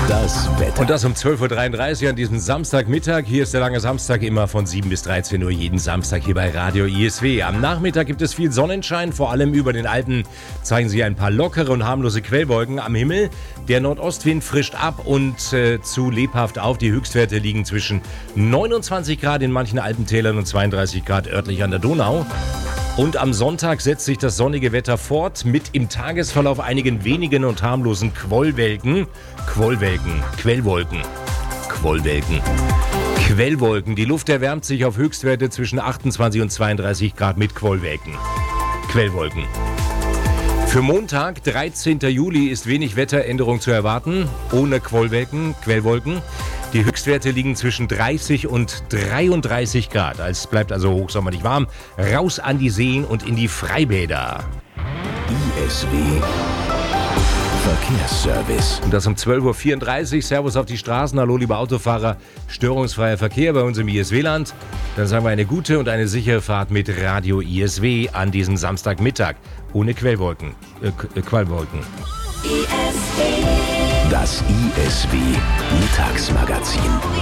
Das Wetter. Und das um 12.33 Uhr an diesem Samstagmittag. Hier ist der lange Samstag immer von 7 bis 13 Uhr jeden Samstag hier bei Radio ISW. Am Nachmittag gibt es viel Sonnenschein, vor allem über den Alpen zeigen sich ein paar lockere und harmlose Quellwolken am Himmel. Der Nordostwind frischt ab und zu lebhaft auf. Die Höchstwerte liegen zwischen 29 Grad in manchen Alpentälern und 32 Grad örtlich an der Donau. Und am Sonntag setzt sich das sonnige Wetter fort mit im Tagesverlauf einigen wenigen und harmlosen Quellwolken. Die Luft erwärmt sich auf Höchstwerte zwischen 28 und 32 Grad mit Quellwolken. Für Montag, 13. Juli, ist wenig Wetteränderung zu erwarten, ohne Quellwolken. Die Höchstwerte liegen zwischen 30 und 33 Grad. Es bleibt also hochsommerlich warm. Raus an die Seen und in die Freibäder. ISW Verkehrsservice. Und das um 12.34 Uhr. Servus auf die Straßen. Hallo, liebe Autofahrer. Störungsfreier Verkehr bei uns im ISW-Land. Dann sagen wir eine gute und eine sichere Fahrt mit Radio ISW an diesem Samstagmittag. Ohne Quellwolken. Das ISW Mittagsmagazin.